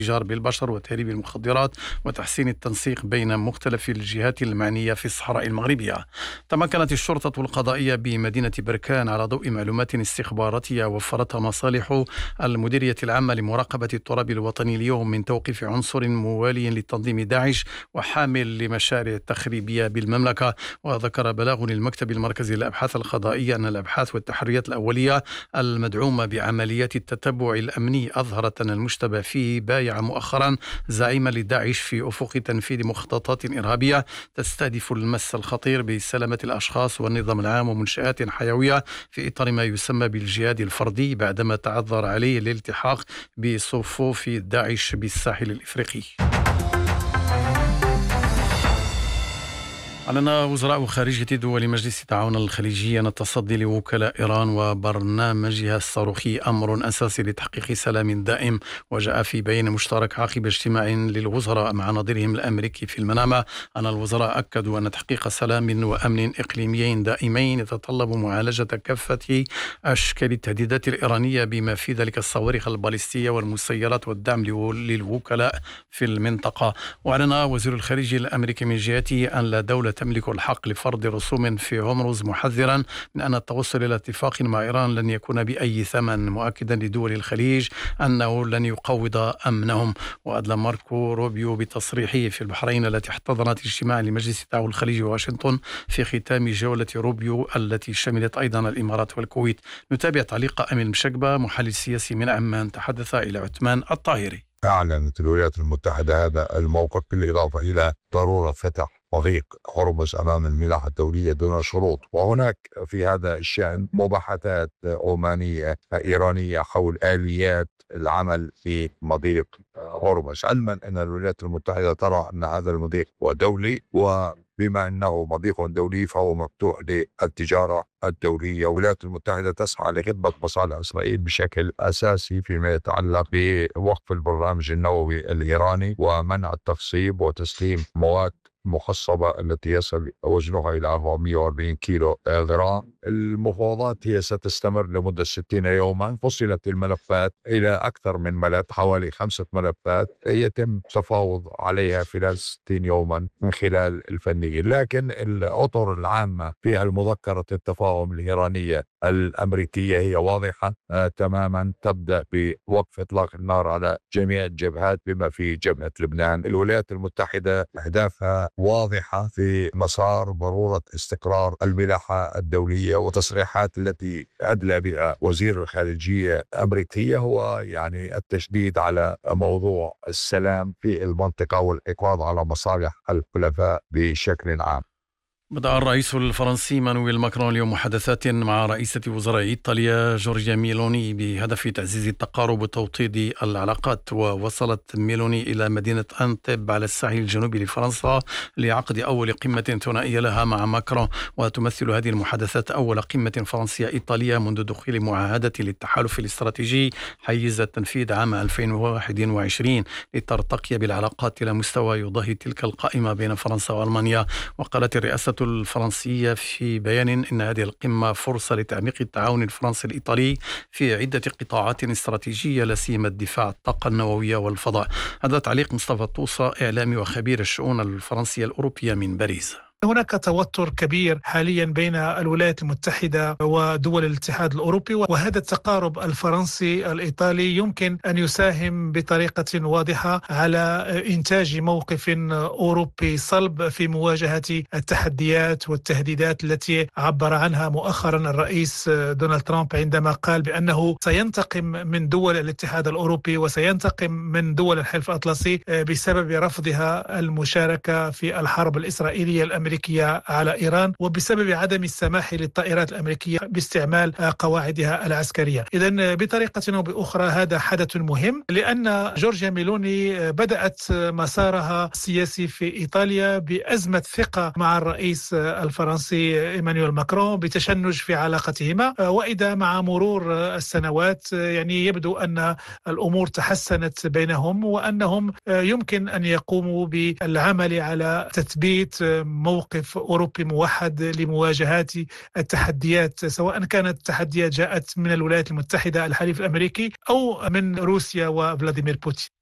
التجار بالبشر وتهريب المخدرات وتحسين التنسيق بين مختلف الجهات المعنية في الصحراء المغربية. تمكنت الشرطة القضائية بمدينة بركان على ضوء معلومات استخباراتية وفرتها مصالح المديرية العامة لمراقبة التراب الوطني اليوم من توقيف عنصر موالي لتنظيم داعش وحامل لمشاريع تخريبية بالمملكة. وذكر بلاغ للمكتب المركزي للأبحاث القضائية أن الأبحاث والتحريات الأولية المدعومة بعمليات التتبع الأمني أظهرت أن المشتبه فيه بايع مؤخرا زعيما لداعش في أفق تنفيذ مخططات إرهابية تستهدف المس الخطير بسلامة الأشخاص والنظام العام ومنشآت حيوية في إطار ما يسمى بالجهاد الفردي بعدما تعذر عليه الالتحاق بصفوف داعش بالساحل الإفريقي. أعلن وزراء خارجية دول مجلس التعاون الخليجي أن التصدي لوكلاء إيران وبرنامجها الصاروخي أمر أساسي لتحقيق سلام دائم. وجاء في بيان مشترك عقب اجتماع للوزراء مع نظيرهم الأمريكي في المنامة أن الوزراء أكدوا أن تحقيق سلام وأمن إقليميين دائمين يتطلب معالجة كافة أشكال التهديدات الإيرانية بما في ذلك الصواريخ البالستية والمسيرات والدعم للوكلاء في المنطقة. وأعلن وزير الخارجية الأمريكي من جهته أن لا دولة تملك الحق لفرض رسوم في هرمز، محذرا من أن التوصل إلى اتفاق مع إيران لن يكون بأي ثمن، مؤكدا لدول الخليج أنه لن يقوض أمنهم. وأدلى ماركو روبيو بتصريحه في البحرين التي احتضنت اجتماع لمجلس التعاون الخليجي واشنطن في ختام جولة روبيو التي شملت أيضا الإمارات والكويت. نتابع تعليق أمين مشقبة محلل سياسي من عمان تحدث إلى عثمان الطاهري. أعلنت الولايات المتحدة هذا الموقف بالإضافة إلى ضرورة فتح طريق هرمز أمام الملاحة الدولية دون شروط. وهناك في هذا الشأن مباحثات عمانية إيرانية حول آليات العمل في مضيق هرمز، علما أن الولايات المتحدة ترى أن هذا المضيق هو دولي، وبما أنه مضيق دولي فهو مفتوح للتجارة الدولية. والولايات المتحدة تسعى لخدمة مصالح إسرائيل بشكل أساسي فيما يتعلق بوقف البرنامج النووي الإيراني ومنع التخصيب وتسليم مواد مخصبة التي يصل وزنها إلى 440 كيلو غرام. المفاوضات هي ستستمر لمدة 60 يوما. فصلت الملفات إلى أكثر من ملف، حوالي 5 ملفات يتم التفاوض عليها خلال 60 يوما من خلال الفنيين. لكن الأطر العامة في المذكرة التفاهم الإيرانية الأمريكية هي واضحة تماما، تبدأ بوقف إطلاق النار على جميع الجبهات بما في جبهة لبنان. الولايات المتحدة أهدافها واضحة في مسار ضرورة استقرار الملاحة الدولية، وتصريحات التي أدلى بها وزير الخارجية الأمريكية هو يعني التشديد على موضوع السلام في المنطقة والحفاظ على مصالح الحلفاء بشكل عام. بدأ الرئيس الفرنسي مانويل ماكرون اليوم محادثات مع رئيسة وزراء إيطاليا جورجيا ميلوني بهدف تعزيز التقارب وتوطيد العلاقات. ووصلت ميلوني إلى مدينة أنتب على الساحل الجنوبي لفرنسا لعقد أول قمة ثنائية لها مع ماكرون. وتمثل هذه المحادثات أول قمة فرنسية إيطالية منذ دخول معاهدة للتحالف الاستراتيجي حيز التنفيذ عام 2021 لترتقي بالعلاقات إلى مستوى يضاهي تلك القائمة بين فرنسا وألمانيا. وقالت الرئاسة الفرنسية في بيان إن هذه القمة فرصة لتعميق التعاون الفرنسي الإيطالي في عدة قطاعات استراتيجية لا سيما الدفاع، الطاقة النووية والفضاء. هذا تعليق مصطفى طوسة إعلامي وخبير الشؤون الفرنسية الأوروبية من باريس. هناك توتر كبير حاليا بين الولايات المتحدة ودول الاتحاد الأوروبي، وهذا التقارب الفرنسي الإيطالي يمكن أن يساهم بطريقة واضحة على إنتاج موقف أوروبي صلب في مواجهة التحديات والتهديدات التي عبر عنها مؤخرا الرئيس دونالد ترامب عندما قال بأنه سينتقم من دول الاتحاد الأوروبي وسينتقم من دول الحلف الأطلسي بسبب رفضها المشاركة في الحرب الإسرائيلية الأمريكية على إيران، وبسبب عدم السماح للطائرات الأمريكية باستعمال قواعدها العسكرية. إذن بطريقة أو بأخرى هذا حدث مهم، لأن جورجيا ميلوني بدأت مسارها السياسي في إيطاليا بأزمة ثقة مع الرئيس الفرنسي إيمانويل ماكرون بتشنج في علاقتهما. وإذا مع مرور السنوات يعني يبدو أن الأمور تحسنت بينهم، وأنهم يمكن أن يقوموا بالعمل على تثبيت موقف أوروبي موحد لمواجهة التحديات، سواء كانت تحديات جاءت من الولايات المتحدة الحليف الأمريكي أو من روسيا وفلاديمير بوتين.